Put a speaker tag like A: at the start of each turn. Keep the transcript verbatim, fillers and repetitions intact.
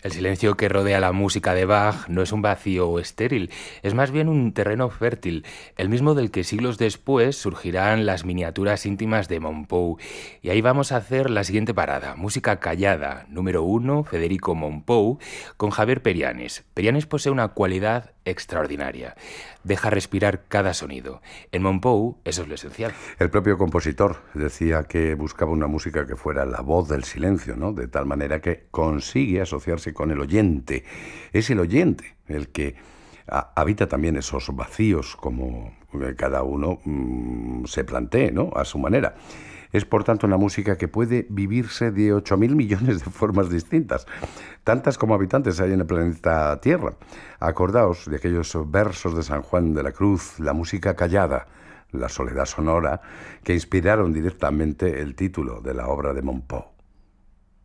A: El silencio que rodea la música de Bach no es un vacío estéril, es más bien un terreno fértil, el mismo del que siglos después surgirán las miniaturas íntimas de Mompou. Y ahí vamos a hacer la siguiente parada, música callada, número uno, Federico Mompou, con Javier Perianes. Perianes posee una cualidad extraordinaria. Deja respirar cada sonido. En Mompou eso es lo esencial.
B: El propio compositor decía que buscaba una música que fuera la voz del silencio, ¿no? De tal manera que consigue asociarse con el oyente. Es el oyente el que a, habita también esos vacíos, como cada uno mmm, se plantee, ¿no? A su manera. Es, por tanto, una música que puede vivirse de ocho mil millones de formas distintas, tantas como habitantes hay en el planeta Tierra. Acordaos de aquellos versos de San Juan de la Cruz, la música callada, la soledad sonora, que inspiraron directamente el título de la obra de Mompou.